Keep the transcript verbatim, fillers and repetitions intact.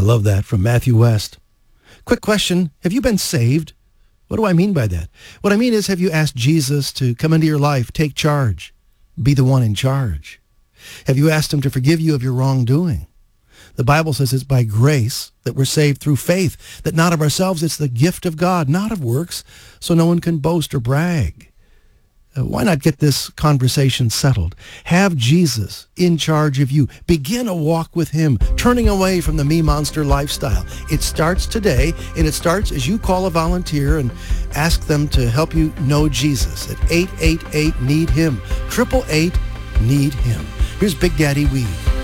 love that from Matthew West. Quick question. Have you been saved? What do I mean by that? What I mean is, have you asked Jesus to come into your life, take charge, be the one in charge? Have you asked him to forgive you of your wrongdoing? The Bible says it's by grace that we're saved through faith, that not of ourselves, it's the gift of God, not of works, so no one can boast or brag. Uh, why not get this conversation settled? Have Jesus in charge of you. Begin a walk with him, turning away from the me monster lifestyle. It starts today, and it starts as you call a volunteer and ask them to help you know Jesus at eight eight eight, need him, eight eight eight, need him. Here's Big Daddy Weave.